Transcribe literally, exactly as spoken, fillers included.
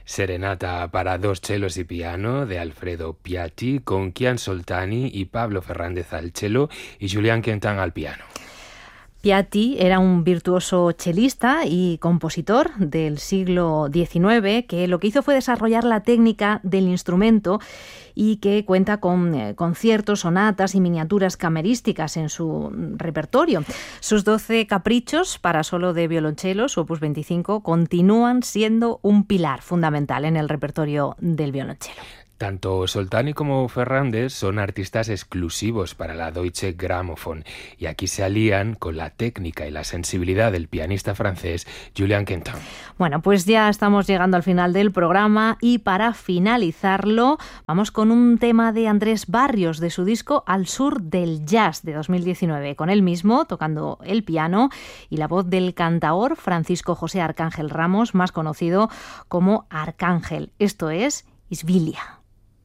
Serenata para dos chelos y piano de Alfredo Piatti con Kian Soltani y Pablo Fernández al cello y Julian Quentin al piano. Piatti era un virtuoso chelista y compositor del siglo diecinueve que lo que hizo fue desarrollar la técnica del instrumento y que cuenta con eh, conciertos, sonatas y miniaturas camerísticas en su repertorio. Sus doce caprichos para solo de violonchelo, su opus veinticinco, continúan siendo un pilar fundamental en el repertorio del violonchelo. Tanto Soltani como Fernández son artistas exclusivos para la Deutsche Grammophon y aquí se alían con la técnica y la sensibilidad del pianista francés Julian Quentin. Bueno, pues ya estamos llegando al final del programa y para finalizarlo vamos con un tema de Andrés Barrios de su disco Al Sur del Jazz de dos mil diecinueve, con él mismo tocando el piano y la voz del cantaor Francisco José Arcángel Ramos, más conocido como Arcángel. Esto es Isbilia.